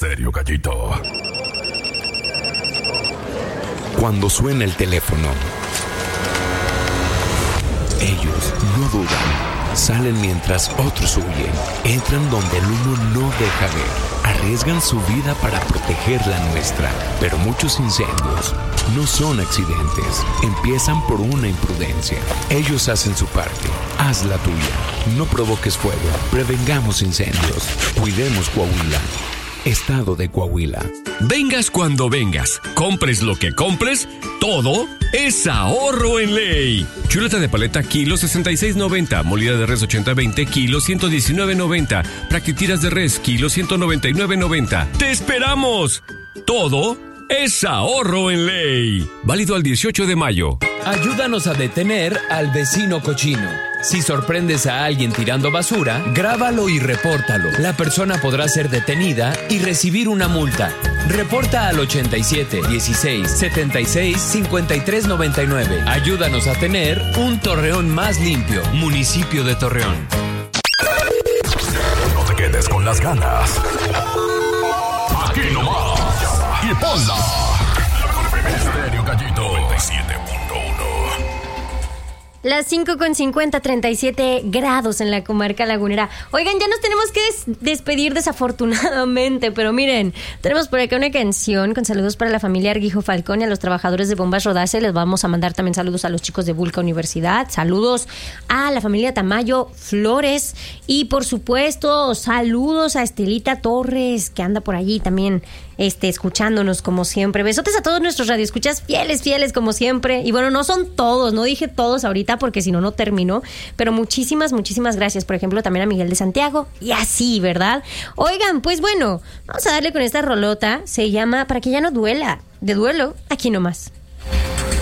Estéreo Gallito. Cuando suena el teléfono, ellos no dudan. Salen mientras otros huyen. Entran donde el humo no deja ver. Arriesgan su vida para proteger la nuestra. Pero muchos incendios no son accidentes. Empiezan por una imprudencia. Ellos hacen su parte. Haz la tuya. No provoques fuego. Prevengamos incendios. Cuidemos Coahuila. Estado de Coahuila. Vengas cuando vengas, compres lo que compres, todo es ahorro en ley. Chuleta de paleta kilo 66.90, molida de res 80-20 kilo 119.90, practitiras de res kilo 199.90. ¡Te esperamos! Todo es ahorro en ley. Válido al 18 de mayo. Ayúdanos a detener al vecino cochino. Si sorprendes a alguien tirando basura, grábalo y repórtalo. La persona podrá ser detenida y recibir una multa. Reporta al 87 16 76 53 99. Ayúdanos a tener un Torreón más limpio. Municipio de Torreón. No te quedes con las ganas. Aquí nomás. Y ponla. Estéreo Gallito 97.1. Las 5:50, 37 grados en la comarca lagunera. Oigan, ya nos tenemos que despedir desafortunadamente, pero miren, tenemos por acá una canción con saludos para la familia Arguijo Falcón y a los trabajadores de Bombas Rodace. Les vamos a mandar también saludos a los chicos de Vulca Universidad, saludos a la familia Tamayo Flores y por supuesto saludos a Estelita Torres, que anda por allí también escuchándonos como siempre. Besotes a todos nuestros radioescuchas fieles como siempre. Y bueno, no son todos, no dije todos ahorita porque si no, no termino. Pero muchísimas gracias. Por ejemplo, también a Miguel de Santiago. Y así, ¿verdad? Oigan, pues bueno, vamos a darle con esta rolota. Se llama Para que ya no duela. De duelo, aquí nomás.